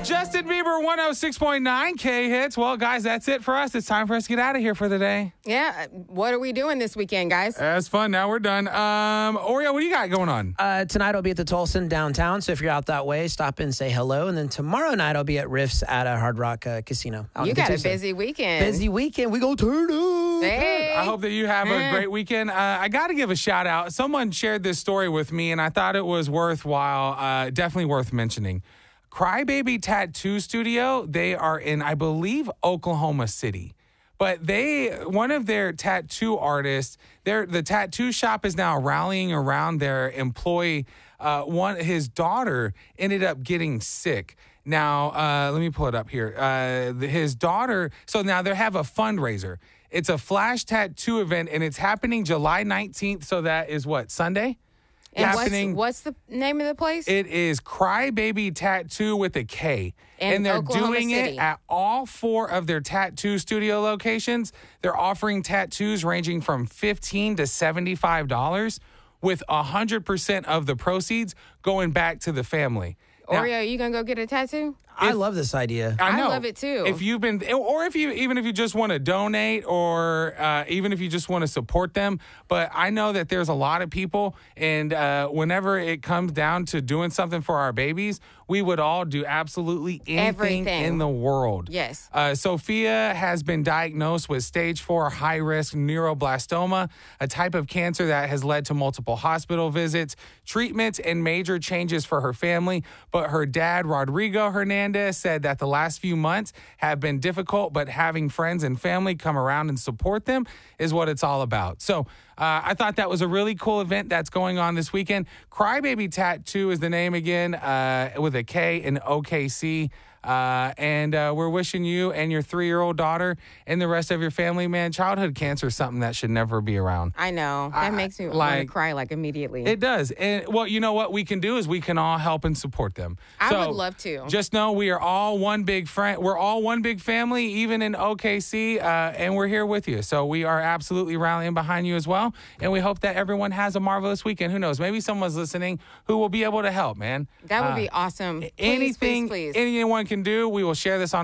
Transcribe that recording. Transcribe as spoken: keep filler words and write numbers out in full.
Justin Bieber, one oh six point nine K hits. Well, guys, that's it for us. It's time for us to get out of here for the day. Yeah. What are we doing this weekend, guys? That's fun. Now we're done. Um, Oreo, what do you got going on? Uh, tonight I'll be at the Tolson downtown, so if you're out that way, stop in, say hello. And then tomorrow night I'll be at Riffs at a Hard Rock uh, Casino. You got a busy weekend. Busy weekend. We go turn up. Hey. I hope that you have a great weekend. Uh, I got to give a shout out. Someone shared this story with me, and I thought it was worthwhile, uh, definitely worth mentioning. Crybaby Tattoo Studio, they are in, I believe, Oklahoma City. But they, one of their tattoo artists, their the tattoo shop is now rallying around their employee. Uh, one, his daughter ended up getting sick. Now, uh, let me pull it up here. Uh, the, his daughter, so now they have a fundraiser. It's a flash tattoo event, and it's happening July nineteenth. So that is what, Sunday? And happening. What's, what's the name of the place? It is Crybaby Tattoo with a K. In and they're Oklahoma doing City. it at all four of their tattoo studio locations. They're offering tattoos ranging from fifteen dollars to seventy-five dollars with one hundred percent of the proceeds going back to the family. Now, Oreo, you going to go get a tattoo? I love this idea. I know. I love it too. If you've been, or if you, even if you just want to donate, or uh, even if you just want to support them. But I know that there's a lot of people, and uh, whenever it comes down to doing something for our babies, we would all do absolutely anything Everything. in the world. Yes. Uh, Sophia has been diagnosed with stage four high risk neuroblastoma, a type of cancer that has led to multiple hospital visits, treatments, and major changes for her family. But her dad, Rodrigo Hernandez, said that the last few months have been difficult, but having friends and family come around and support them is what it's all about. So uh, I thought that was a really cool event that's going on this weekend. Crybaby Tattoo is the name again, uh, with a K in O K C. Uh, and uh, we're wishing you and your three-year-old daughter and the rest of your family, man, childhood cancer is something that should never be around. I know. That I- makes me want like- to cry like immediately. It does. And well, you know what we can do is we can all help and support them. I So, would love to. Just know we are all one big friend. We're all one big family, even in O K C, uh, and we're here with you. So we are absolutely rallying behind you as well. And we hope that everyone has a marvelous weekend. Who knows? Maybe someone's listening who will be able to help, man. That would Uh, be awesome. Please, Anything please, please. anyone can do, we will share this on